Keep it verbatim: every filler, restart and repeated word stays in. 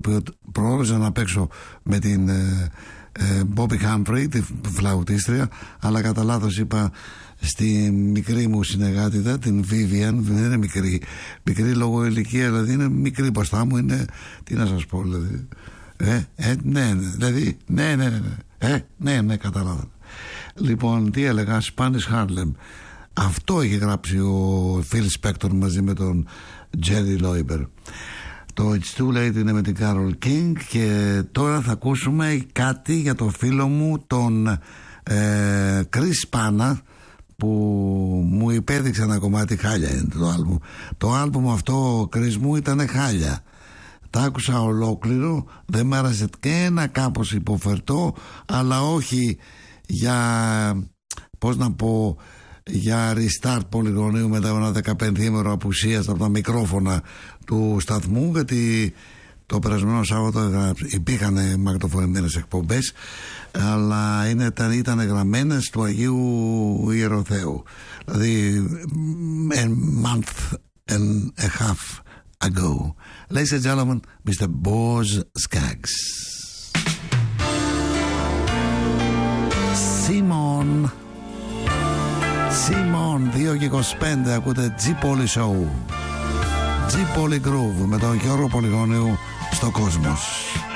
οποίο προόριζα να παίξω με την ε, ε, Bobby Humphrey, τη φλαουτίστρια, αλλά κατά λάθος είπα στη μικρή μου συνεργάτηδα, την Vivian. Δεν είναι μικρή, μικρή λόγω ηλικία, δηλαδή είναι μικρή μπροστά μου, είναι, τι να σας πω, δηλαδή, ε, ε, ναι, δηλαδή, ναι, ναι, ναι, ναι, ε, ναι, ναι, καταλάβατε. Λοιπόν, τι έλεγα, Spanish Harlem. Αυτό έχει γράψει ο Phil Spector μαζί με τον Jerry Leiber. Το It's Too Late είναι με την Carole King. Και τώρα θα ακούσουμε κάτι για το φίλο μου τον ε, Chris Pana, που μου υπέδειξε ένα κομμάτι. Χάλια είναι το άλμπουμ. Το άλμπουμ αυτό, Chris μου, ήταν χάλια. Τα άκουσα ολόκληρο, δεν μ' άρεσε και ένα κάπως υποφερτό, αλλά όχι για, πώς να πω, για restart πολυγωνίου μετά ένα δεκαπενθήμερο απουσίας από τα μικρόφωνα του σταθμού, γιατί το περασμένο Σάββατο υπήρχαν μαγνητοφωνημένες εκπομπές, αλλά είναι, ήταν γραμμένες του Αγίου Ιεροθέου, δηλαδή a month and a half ago. Ladies and gentlemen, Mister Boz Scaggs. Simon Simon, δύο και είκοσι πέντε, ακούτε G-Poly Show, G-Poly Groove με τον Γιώργο Πολυγόνιου στο Κόσμος.